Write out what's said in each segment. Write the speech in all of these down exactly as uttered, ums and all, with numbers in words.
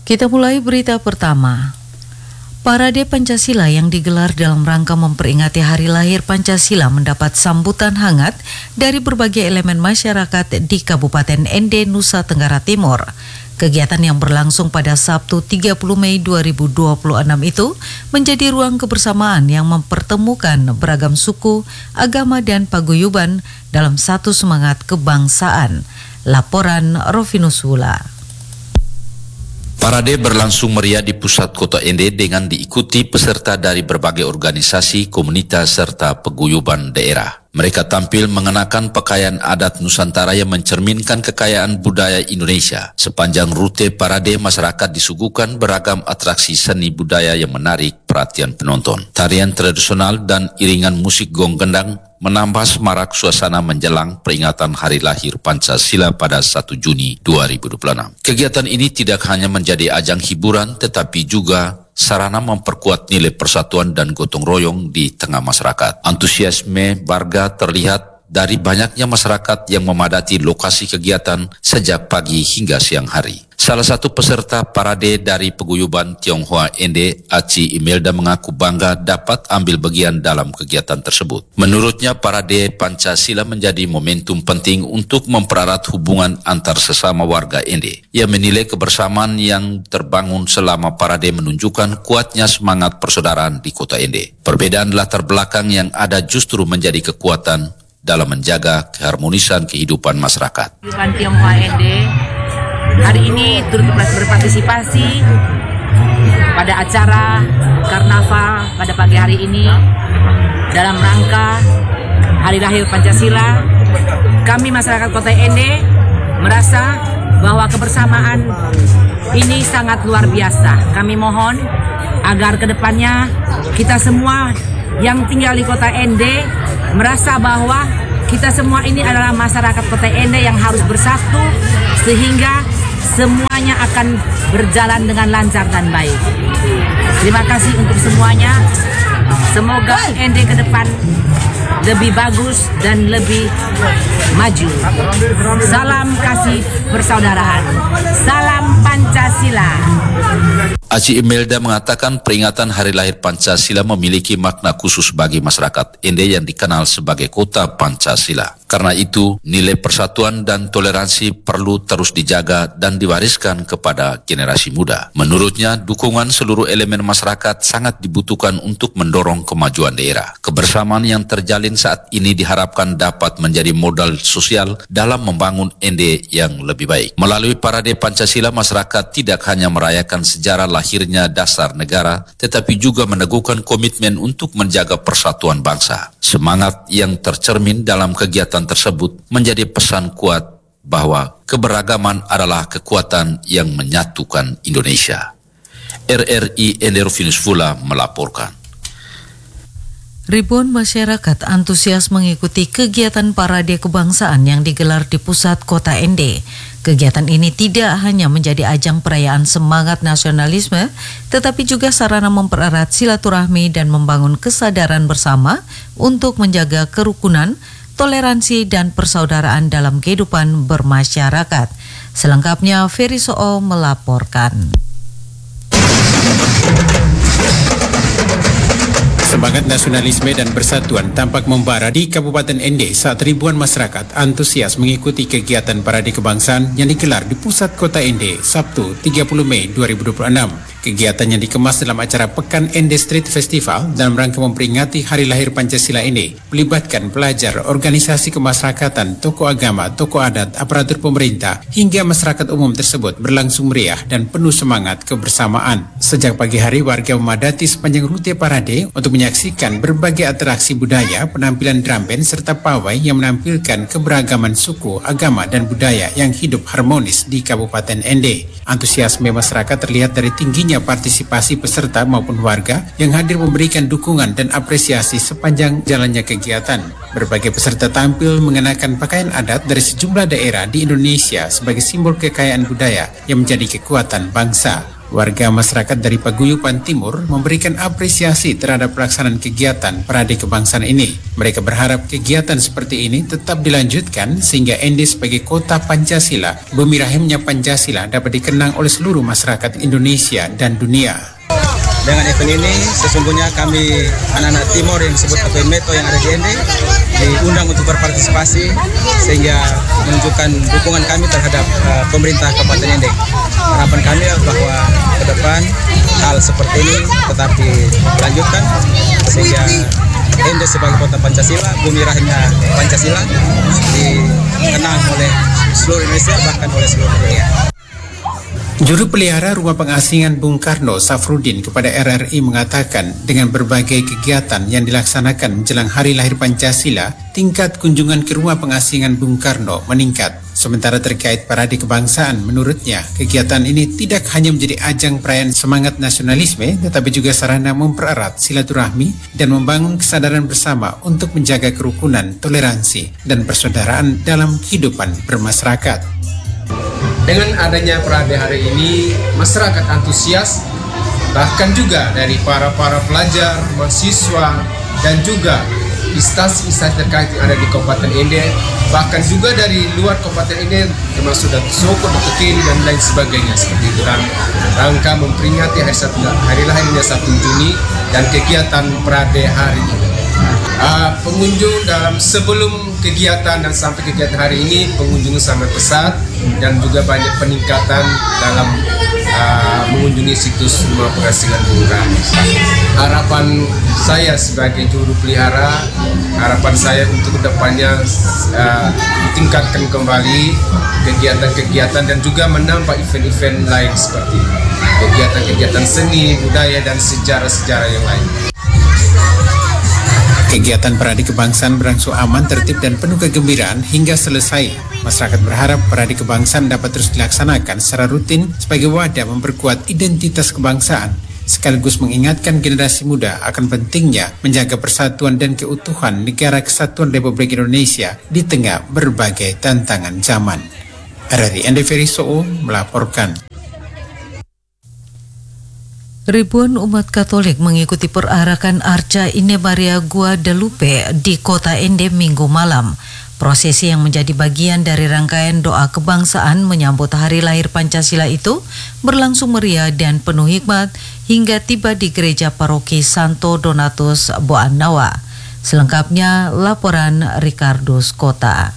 Kita mulai berita pertama. Parade Pancasila yang digelar dalam rangka memperingati hari lahir Pancasila mendapat sambutan hangat dari berbagai elemen masyarakat di Kabupaten Ende, Nusa Tenggara Timur. Kegiatan yang berlangsung pada Sabtu tiga puluh Mei dua ribu dua puluh enam itu menjadi ruang kebersamaan yang mempertemukan beragam suku, agama, dan paguyuban dalam satu semangat kebangsaan. Laporan Rovinus Wula. Parade berlangsung meriah di pusat kota Ende dengan diikuti peserta dari berbagai organisasi, komunitas, serta paguyuban daerah. Mereka tampil mengenakan pakaian adat Nusantara yang mencerminkan kekayaan budaya Indonesia. Sepanjang rute parade, masyarakat disuguhkan beragam atraksi seni budaya yang menarik perhatian penonton. Tarian tradisional dan iringan musik gong gendang menambah semarak suasana menjelang peringatan Hari Lahir Pancasila pada satu Juni dua ribu dua puluh enam. Kegiatan ini tidak hanya menjadi ajang hiburan, tetapi juga sarana memperkuat nilai persatuan dan gotong royong di tengah masyarakat. Antusiasme warga terlihat dari banyaknya masyarakat yang memadati lokasi kegiatan sejak pagi hingga siang hari. Salah satu peserta parade dari paguyuban Tionghoa Ende, Aci Imelda, mengaku bangga dapat ambil bagian dalam kegiatan tersebut. Menurutnya, parade Pancasila menjadi momentum penting untuk mempererat hubungan antar sesama warga Ende. Ia menilai kebersamaan yang terbangun selama parade menunjukkan kuatnya semangat persaudaraan di kota Ende. Perbedaan latar belakang yang ada justru menjadi kekuatan dalam menjaga keharmonisan kehidupan masyarakat. Kehidupan Tionghoa Ende hari ini turut berpartisipasi pada acara karnaval pada pagi hari ini dalam rangka Hari Lahir Pancasila. Kami masyarakat Kota Ende merasa bahwa kebersamaan ini sangat luar biasa. Kami mohon agar kedepannya kita semua yang tinggal di Kota Ende merasa bahwa kita semua ini adalah masyarakat Kota Ende yang harus bersatu sehingga semuanya akan berjalan dengan lancar dan baik. Terima kasih untuk semuanya. Semoga Ende ke depan lebih bagus dan lebih maju. Salam kasih persaudaraan. Salam Pancasila. Aci Imelda mengatakan peringatan Hari Lahir Pancasila memiliki makna khusus bagi masyarakat Ende yang dikenal sebagai Kota Pancasila. Karena itu, nilai persatuan dan toleransi perlu terus dijaga dan diwariskan kepada generasi muda. Menurutnya, dukungan seluruh elemen masyarakat sangat dibutuhkan untuk mendorong kemajuan daerah. Kebersamaan yang terjalin saat ini diharapkan dapat menjadi modal sosial dalam membangun Ende yang lebih baik. Melalui parade Pancasila, masyarakat tidak hanya merayakan sejarah lahirnya dasar negara, tetapi juga meneguhkan komitmen untuk menjaga persatuan bangsa. Semangat yang tercermin dalam kegiatan tersebut menjadi pesan kuat bahwa keberagaman adalah kekuatan yang menyatukan Indonesia. R R I Ende Rovinus Wula melaporkan. Ribuan masyarakat antusias mengikuti kegiatan parade kebangsaan yang digelar di pusat kota Ende. Kegiatan ini tidak hanya menjadi ajang perayaan semangat nasionalisme, tetapi juga sarana mempererat silaturahmi dan membangun kesadaran bersama untuk menjaga kerukunan, toleransi, dan persaudaraan dalam kehidupan bermasyarakat. Selengkapnya, Ferry Soo melaporkan. Semangat nasionalisme dan persatuan tampak membara di Kabupaten Ende saat ribuan masyarakat antusias mengikuti kegiatan parade kebangsaan yang digelar di pusat kota Ende Sabtu tiga puluh Mei dua ribu dua puluh enam. Kegiatan yang dikemas dalam acara Pekan Ende Street Festival dalam rangka memperingati Hari Lahir Pancasila ini melibatkan pelajar, organisasi kemasyarakatan, tokoh agama, tokoh adat, aparatur pemerintah, hingga masyarakat umum tersebut berlangsung meriah dan penuh semangat kebersamaan. Sejak pagi hari, warga memadati sepanjang rute parade untuk menyaksikan berbagai atraksi budaya, penampilan drum band, serta pawai yang menampilkan keberagaman suku, agama, dan budaya yang hidup harmonis di Kabupaten Ende. Antusiasme masyarakat terlihat dari tingginya partisipasi peserta maupun warga yang hadir memberikan dukungan dan apresiasi sepanjang jalannya kegiatan. Berbagai peserta tampil mengenakan pakaian adat dari sejumlah daerah di Indonesia sebagai simbol kekayaan budaya yang menjadi kekuatan bangsa. Warga masyarakat dari Paguyuban Timur memberikan apresiasi terhadap pelaksanaan kegiatan Parade Kebangsaan ini. Mereka berharap kegiatan seperti ini tetap dilanjutkan sehingga Ende sebagai kota Pancasila, bumi rahimnya Pancasila, dapat dikenang oleh seluruh masyarakat Indonesia dan dunia. Dengan event ini sesungguhnya kami anak-anak Timur yang disebut A P Meto yang ada di Ende diundang untuk berpartisipasi sehingga menunjukkan dukungan kami terhadap uh, pemerintah Kabupaten Ende. Harapan kami bahwa ke depan hal seperti ini tetap dilanjutkan sehingga Ende sebagai kota Pancasila, bumi rahimnya Pancasila dikenang oleh seluruh Indonesia bahkan oleh seluruh dunia. Juru pelihara Rumah Pengasingan Bung Karno, Safrudin, kepada R R I mengatakan dengan berbagai kegiatan yang dilaksanakan menjelang Hari Lahir Pancasila, tingkat kunjungan ke Rumah Pengasingan Bung Karno meningkat. Sementara terkait Parade Kebangsaan, menurutnya kegiatan ini tidak hanya menjadi ajang perayaan semangat nasionalisme, tetapi juga sarana mempererat silaturahmi dan membangun kesadaran bersama untuk menjaga kerukunan, toleransi, dan persaudaraan dalam kehidupan bermasyarakat. Dengan adanya parade hari ini, masyarakat antusias, bahkan juga dari para-para pelajar, mahasiswa, dan juga instansi-instansi terkait yang ada di Kabupaten Ende, bahkan juga dari luar Kabupaten Ende, termasuk Datuk Soko, Datuk Kiri, dan lain sebagainya. Seperti itu, dalam rangka memperingati hari, satu, hari lahirnya satu Juni dan kegiatan parade hari ini. Uh, pengunjung dalam sebelum kegiatan dan sampai kegiatan hari ini pengunjung sangat pesat dan juga banyak peningkatan dalam uh, mengunjungi situs Rumah Pengasingan Bung Karno. Harapan saya sebagai juru pelihara, harapan saya untuk kedepannya uh, tingkatkan kembali kegiatan-kegiatan dan juga menambah event-event lain seperti kegiatan-kegiatan seni, budaya dan sejarah-sejarah yang lain. Kegiatan Parade Kebangsaan berlangsung aman, tertib, dan penuh kegembiraan hingga selesai. Masyarakat berharap Parade Kebangsaan dapat terus dilaksanakan secara rutin sebagai wadah memperkuat identitas kebangsaan, sekaligus mengingatkan generasi muda akan pentingnya menjaga persatuan dan keutuhan Negara Kesatuan Republik Indonesia di tengah berbagai tantangan zaman. R R I Ende Feriso melaporkan. Ribuan umat Katolik mengikuti perarakan Arca Ine Maria Guadalupe di kota Ende Minggu malam. Prosesi yang menjadi bagian dari rangkaian doa kebangsaan menyambut hari lahir Pancasila itu berlangsung meriah dan penuh hikmat hingga tiba di gereja paroki Santo Donatus Boanawa. Selengkapnya laporan Ricardo Skota.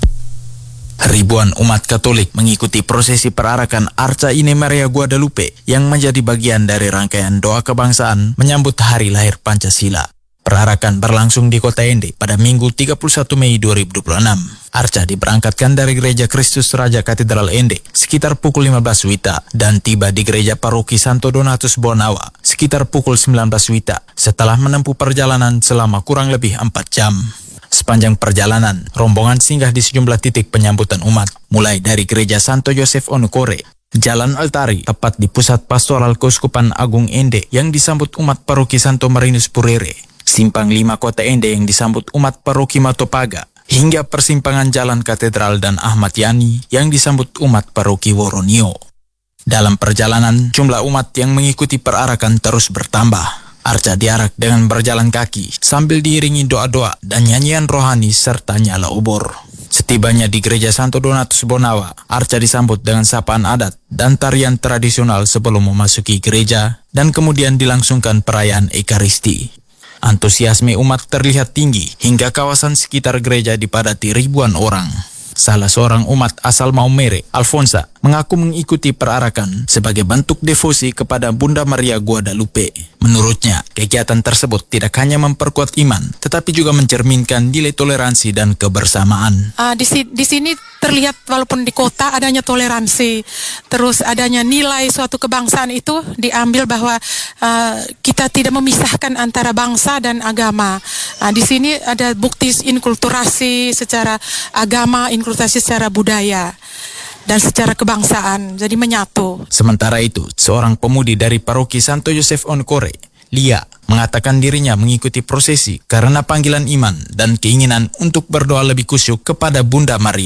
Ribuan umat Katolik mengikuti prosesi perarakan Arca Ine Maria Guadalupe yang menjadi bagian dari rangkaian doa kebangsaan menyambut hari lahir Pancasila. Perarakan berlangsung di kota Ende pada Minggu tiga puluh satu Mei dua ribu dua puluh enam. Arca diberangkatkan dari Gereja Kristus Raja Katedral Ende sekitar pukul lima belas wita dan tiba di Gereja Paroki Santo Donatus Boanawa sekitar pukul sembilan belas wita setelah menempuh perjalanan selama kurang lebih empat jam. Sepanjang perjalanan, rombongan singgah di sejumlah titik penyambutan umat, mulai dari Gereja Santo Yosef Onukore, Jalan Altari, tepat di pusat pastoral Keuskupan Agung Ende yang disambut umat paroki Santo Marinus Purere, Simpang lima Kota Ende yang disambut umat paroki Matopaga, hingga persimpangan Jalan Katedral dan Ahmad Yani yang disambut umat paroki Woronio. Dalam perjalanan, jumlah umat yang mengikuti perarakan terus bertambah. Arca diarak dengan berjalan kaki sambil diiringi doa-doa dan nyanyian rohani serta nyala obor. Setibanya di Gereja Santo Donatus Boanawa, Arca disambut dengan sapaan adat dan tarian tradisional sebelum memasuki gereja dan kemudian dilangsungkan perayaan Ekaristi. Antusiasme umat terlihat tinggi hingga kawasan sekitar gereja dipadati ribuan orang. Salah seorang umat asal Maumere, Alfonsa, mengaku mengikuti perarakan sebagai bentuk devosi kepada Bunda Maria Guadalupe. Menurutnya, kegiatan tersebut tidak hanya memperkuat iman, tetapi juga mencerminkan nilai toleransi dan kebersamaan. Uh, di, di sini terlihat walaupun di kota adanya toleransi, terus adanya nilai suatu kebangsaan itu diambil bahwa uh, kita tidak memisahkan antara bangsa dan agama. Uh, di sini ada bukti inkulturasi secara agama, inkulturasi secara budaya dan secara kebangsaan, jadi menyatu. Sementara itu, seorang pemudi dari paroki Santo Yosef Onukore, Lia, mengatakan dirinya mengikuti prosesi karena panggilan iman dan keinginan untuk berdoa lebih kusyuk kepada Bunda Maria.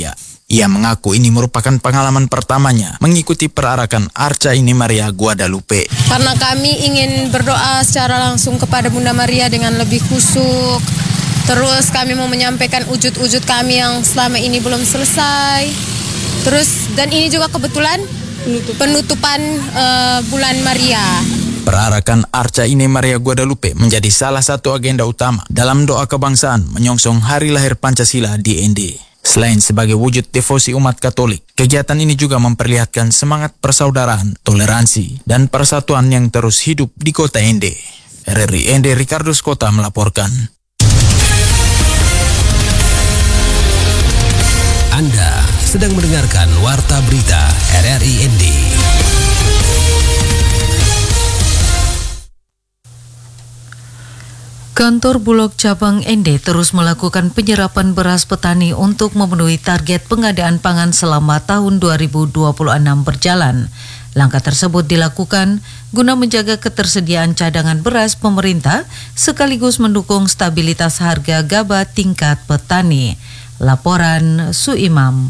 Ia mengaku ini merupakan pengalaman pertamanya mengikuti perarakan Arca Ine Maria Guadalupe. Karena kami ingin berdoa secara langsung kepada Bunda Maria dengan lebih khusyuk. Terus kami mau menyampaikan wujud-wujud kami yang selama ini belum selesai. Terus dan ini juga kebetulan penutupan uh, bulan Maria. Perarakan Arca Ine Maria Guadalupe menjadi salah satu agenda utama dalam doa kebangsaan menyongsong hari lahir Pancasila di Ende. Selain sebagai wujud devosi umat Katolik, kegiatan ini juga memperlihatkan semangat persaudaraan, toleransi, dan persatuan yang terus hidup di kota Ende. R R I Ende Ricardo Skota melaporkan. Anda sedang mendengarkan Warta Berita R R I Ende. Kantor Bulog Cabang Ende terus melakukan penyerapan beras petani untuk memenuhi target pengadaan pangan selama tahun dua ribu dua puluh enam berjalan. Langkah tersebut dilakukan guna menjaga ketersediaan cadangan beras pemerintah sekaligus mendukung stabilitas harga gabah tingkat petani. Laporan Suimam.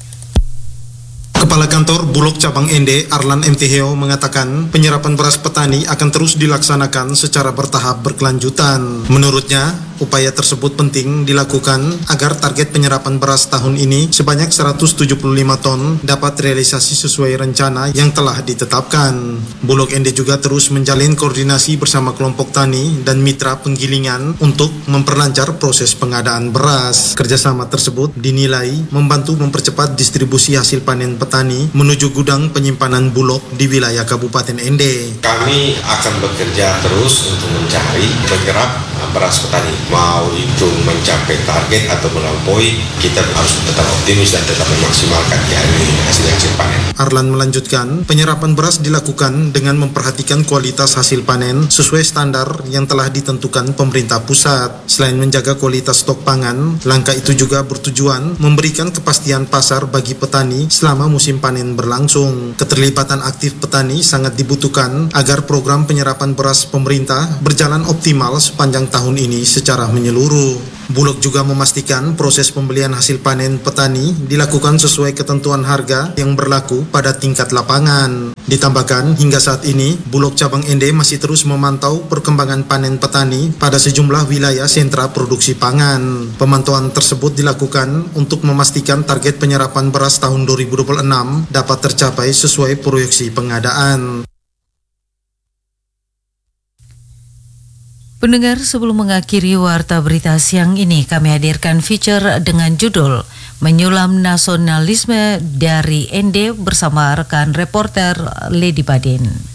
Kepala Kantor Bulog Cabang Ende, Arlan M T Heo, mengatakan penyerapan beras petani akan terus dilaksanakan secara bertahap berkelanjutan. Menurutnya, upaya tersebut penting dilakukan agar target penyerapan beras tahun ini sebanyak seratus tujuh puluh lima ton dapat realisasi sesuai rencana yang telah ditetapkan. Bulog Ende juga terus menjalin koordinasi bersama kelompok tani dan mitra penggilingan untuk memperlancar proses pengadaan beras. Kerjasama tersebut dinilai membantu mempercepat distribusi hasil panen petani menuju gudang penyimpanan Bulog di wilayah Kabupaten Ende. Kami akan bekerja terus untuk mencari penyerap beras petani. Mau itu mencapai target atau melampaui, kita harus tetap optimis dan tetap memaksimalkan hasil-hasil panen. Arlan melanjutkan, penyerapan beras dilakukan dengan memperhatikan kualitas hasil panen sesuai standar yang telah ditentukan pemerintah pusat. Selain menjaga kualitas stok pangan, langkah itu juga bertujuan memberikan kepastian pasar bagi petani selama musim panen berlangsung. Keterlibatan aktif petani sangat dibutuhkan agar program penyerapan beras pemerintah berjalan optimal sepanjang tahun ini secara menyeluruh. Bulog juga memastikan proses pembelian hasil panen petani dilakukan sesuai ketentuan harga yang berlaku pada tingkat lapangan. Ditambahkan, hingga saat ini, Bulog Cabang Ende masih terus memantau perkembangan panen petani pada sejumlah wilayah sentra produksi pangan. Pemantauan tersebut dilakukan untuk memastikan target penyerapan beras tahun dua ribu dua puluh enam dapat tercapai sesuai proyeksi pengadaan. Pendengar, sebelum mengakhiri Warta Berita siang ini, kami hadirkan feature dengan judul Menyulam Nasionalisme dari Ende bersama rekan reporter Lady Badin.